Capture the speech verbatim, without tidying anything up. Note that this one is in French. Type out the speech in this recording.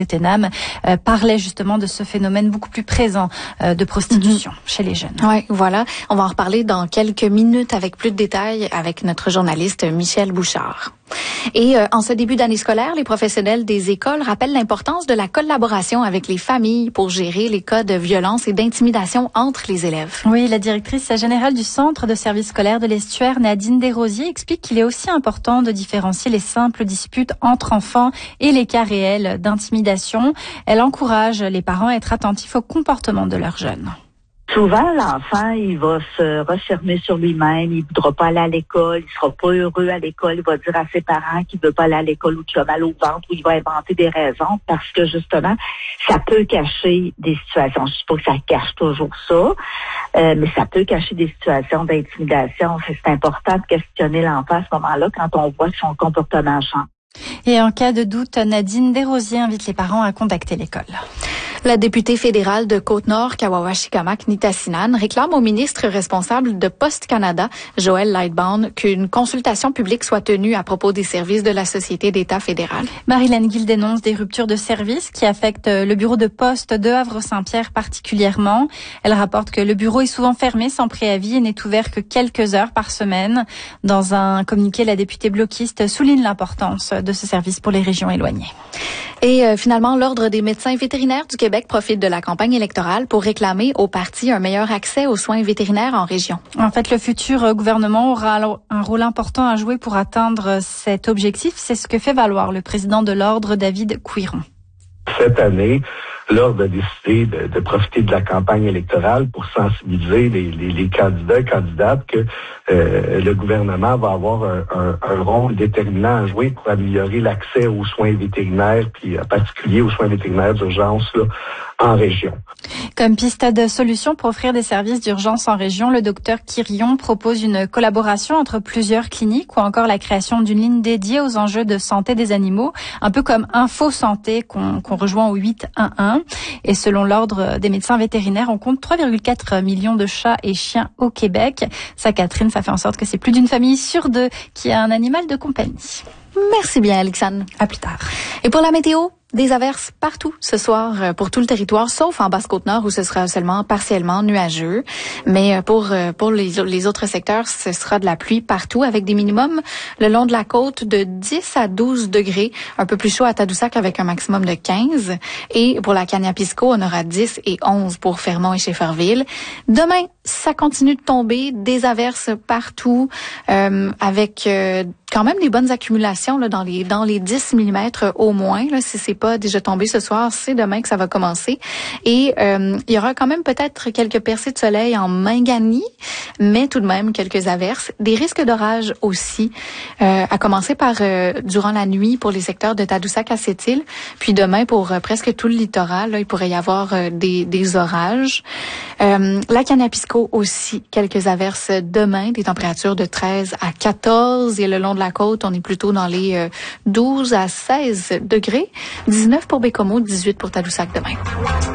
Tenam euh, parlait justement de ce phénomène beaucoup plus présent euh, de prostitution mm-hmm. chez les jeunes. Oui, voilà. On va en reparler dans quelques minutes avec plus de détails avec notre journaliste Michel Bouchard. Et euh, en ce début d'année scolaire, les professionnels des écoles rappellent l'importance de la collaboration avec les familles pour gérer les cas de violence et d'intimidation entre les élèves. Oui, la directrice générale du Centre de services scolaires de l'Estuaire, Nadine Desrosiers, explique qu'il est aussi important de différencier les simples disputes entre enfants et les cas réels d'intimidation. Elle encourage les parents à être attentifs au comportement de leurs jeunes. Souvent, l'enfant, il va se refermer sur lui-même, il voudra pas aller à l'école, il sera pas heureux à l'école, il va dire à ses parents qu'il veut pas aller à l'école ou qu'il a mal au ventre, ou il va inventer des raisons parce que justement, ça peut cacher des situations. Je ne sais pas que ça cache toujours ça, euh, mais ça peut cacher des situations d'intimidation. C'est important de questionner l'enfant à ce moment-là quand on voit que son comportement change. Et en cas de doute, Nadine Desrosiers invite les parents à contacter l'école. La députée fédérale de Côte-Nord, Kawawachicamak, Nita Sinan, réclame au ministre responsable de Post Canada, Joël Lightbound, qu'une consultation publique soit tenue à propos des services de la Société d'État fédérale. Marilyn Gill dénonce des ruptures de services qui affectent le bureau de poste de Havre-Saint-Pierre particulièrement. Elle rapporte que le bureau est souvent fermé sans préavis et n'est ouvert que quelques heures par semaine. Dans un communiqué, la députée bloquiste souligne l'importance de ce service pour les régions éloignées. Et euh, finalement, l'Ordre des médecins vétérinaires du Québec profite de la campagne électorale pour réclamer au parti un meilleur accès aux soins vétérinaires en région. En fait, le futur gouvernement aura un rôle important à jouer pour atteindre cet objectif. C'est ce que fait valoir le président de l'Ordre, David Couiron. Cette année, l'Ordre a décidé de, de profiter de la campagne électorale pour sensibiliser les, les, les candidats et candidates que euh, le gouvernement va avoir un, un, un rôle déterminant à jouer pour améliorer l'accès aux soins vétérinaires, puis en particulier aux soins vétérinaires d'urgence là, en région. Comme piste de solution pour offrir des services d'urgence en région, le docteur Quirion propose une collaboration entre plusieurs cliniques ou encore la création d'une ligne dédiée aux enjeux de santé des animaux, un peu comme Info Santé qu'on, qu'on rejoint au huit un un. Et selon l'Ordre des médecins vétérinaires, on compte trois virgule quatre millions de chats et chiens au Québec. Ça, Catherine, ça fait en sorte que c'est plus d'une famille sur deux qui a un animal de compagnie. Merci bien, Alexandre. À plus tard. Et pour la météo, des averses partout ce soir pour tout le territoire, sauf en Basse-Côte-Nord où ce sera seulement partiellement nuageux. Mais pour pour les, les autres secteurs, ce sera de la pluie partout avec des minimums le long de la côte de dix à douze degrés, un peu plus chaud à Tadoussac avec un maximum de quinze. Et pour la Kaniapisco, on aura dix et onze pour Fermont et Schefferville. Demain, ça continue de tomber, des averses partout euh, avec euh, quand même des bonnes accumulations là, dans les dans les dix millimètres au moins. Là, si c'est pas déjà tombé ce soir, c'est demain que ça va commencer. Et euh, il y aura quand même peut-être quelques percées de soleil en Mingani, mais tout de même quelques averses. Des risques d'orage aussi, euh, à commencer par euh, durant la nuit pour les secteurs de Tadoussac à Sept-Îles, puis demain pour euh, presque tout le littoral, là, il pourrait y avoir euh, des, des orages. Euh, la Kaniapisco aussi, quelques averses demain, des températures de treize à quatorze et le long de la côte, on est plutôt dans les euh, douze à seize degrés. dix-neuf pour Bécomo, dix-huit pour Tadoussac demain.